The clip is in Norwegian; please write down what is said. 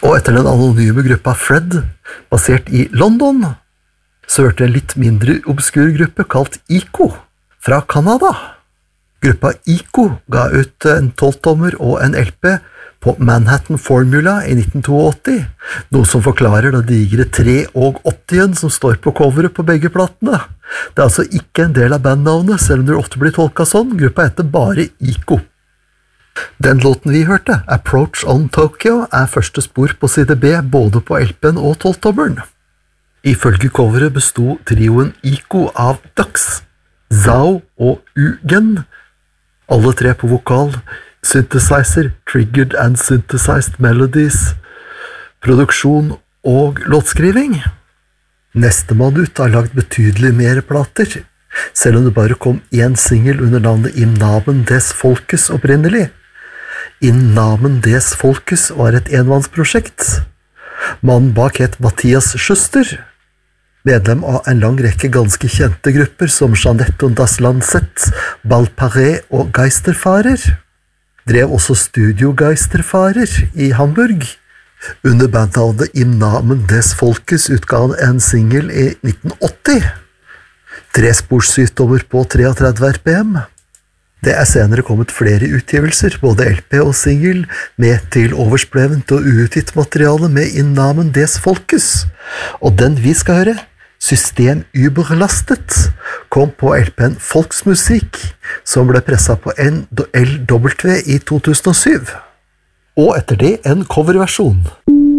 Og etter den anonyme gruppa Fred, basert i London, så hørte en litt mindre obskur gruppe kalt Ico fra Kanada. Gruppa Ico ga ut en 12-tommer og en LP på Manhattan Formula i 1982, noe som forklarer det digre 3-80-en som står på coveret på begge platene. Det er altså ikke en del av bandnavnet, selv om det ofte blir tolket sånn. Gruppa heter bare Ico. Den låten vi hørte, Approach on Tokyo, er første spor på side B, både på LP-en og 12-tommeren. Ifølge coveret bestod trioen Ico av Dax, Zhao og Ugen, alle tre på vokal, synthesizer, triggered and synthesized melodies, produksjon og låtskriving. Nestemann ut har lagt betydelig mer plater, selv om det bare kom én single under navnet Im Namen des Folkes opprinnelig. Im Namen des Folkes var et enmannsprosjekt. Mannen bak het Mathias Schuster, medlem av en lang rekke ganske kjente grupper som Jeanette und das Lancet, Balparé og Geisterfarer. Drev også Studio Geisterfarer i Hamburg. Under bandnavnet Im Namen des Folkes utga han en single i 1980. 3-spors-syvtommer på 33 RPM. Det er senere kommet flere utgivelser, både LP og single, med til oversplevent og uutgitt materiale med Im Namen des Folkes. Og den vi skal høre, System Überlastet, kom på LP-en Folksmusikk, som ble presset på NLW i 2007. Og etter det en coverversjon.